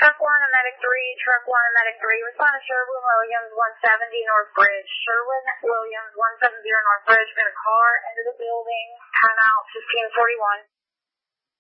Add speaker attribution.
Speaker 1: Truck 1 and Medic 3, Truck 1 and Medic 3, respond to Sherwin-Williams 170 North Bridge. Sherwin-Williams 170 North Bridge, got a car into the building, timeout 1541.